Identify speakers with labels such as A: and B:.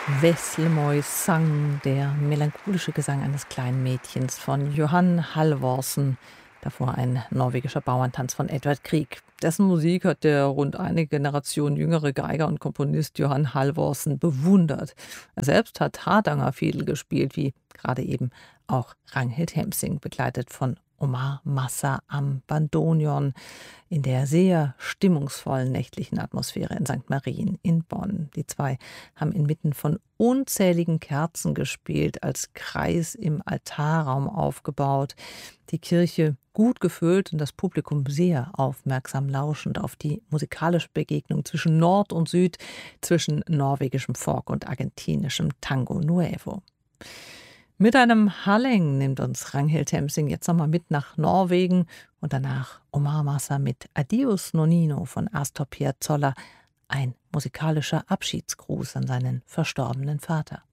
A: Veslemøy sang, der melancholische Gesang eines kleinen Mädchens von Johan Halvorsen. Davor ein norwegischer Bauerntanz von Edvard Grieg. Dessen Musik hat der rund eine Generation jüngere Geiger und Komponist Johan Halvorsen bewundert. Er selbst hat Hardangerfiedel gespielt, wie gerade eben auch Ragnhild Hemsing, begleitet von Omar Massa am Bandoneon in der sehr stimmungsvollen nächtlichen Atmosphäre in St. Marien in Bonn. Die zwei haben inmitten von unzähligen Kerzen gespielt, als Kreis im Altarraum aufgebaut. Die Kirche gut gefüllt und das Publikum sehr aufmerksam lauschend auf die musikalische Begegnung zwischen Nord und Süd, zwischen norwegischem Folk und argentinischem Tango Nuevo. Mit einem Halleng nimmt uns Ragnhild Hemsing jetzt nochmal mit nach Norwegen und danach Omar Massa mit Adios Nonino von Astor Piazzolla, ein musikalischer Abschiedsgruß an seinen verstorbenen Vater.